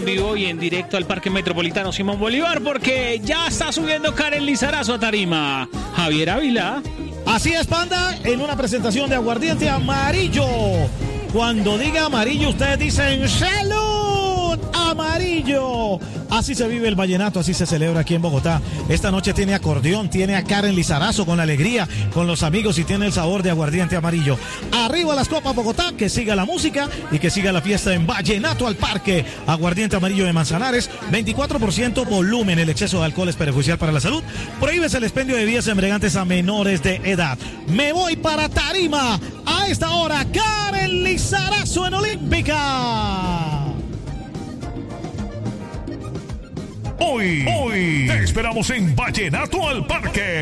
en vivo y en directo al Parque Metropolitano Simón Bolívar porque ya está subiendo Karen Lizarazo a tarima. Javier Ávila. Así es, Panda, en una presentación de aguardiente amarillo. Cuando diga amarillo, ustedes dicen ¡salud! ¡Amarillo! Así se vive el vallenato, así se celebra aquí en Bogotá. Esta noche tiene acordeón, tiene a Karen Lizarazo con la alegría, con los amigos y tiene el sabor de aguardiente amarillo. Arriba las copas Bogotá, que siga la música y que siga la fiesta en Vallenato al Parque. Aguardiente amarillo de Manzanares, 24% volumen. El exceso de alcohol es perjudicial para la salud. Prohíbes el expendio de bebidas embriagantes a menores de edad. Me voy para tarima. A esta hora, Karen Lizarazo en Olímpica. Hoy te esperamos en Vallenato al Parque.